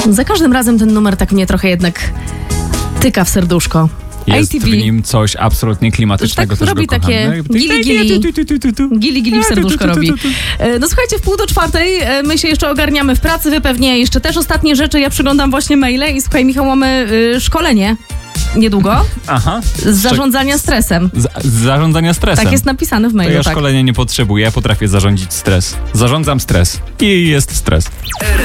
Za każdym razem ten numer tak mnie trochę jednak tyka w serduszko. Jest ATB. w nim coś absolutnie klimatycznego. Tak też robi go kocham. takie gili w serduszko robi. No słuchajcie, 3:30 my się jeszcze ogarniamy w pracy, wy pewnie jeszcze też ostatnie rzeczy. Ja przyglądam właśnie maile i słuchaj, Michał, mamy szkolenie niedługo Aha. z zarządzania stresem. Z zarządzania stresem. Tak jest napisane w To mailu, ja tak. szkolenia nie potrzebuję, ja potrafię zarządzić stres. Zarządzam stres i jest stres.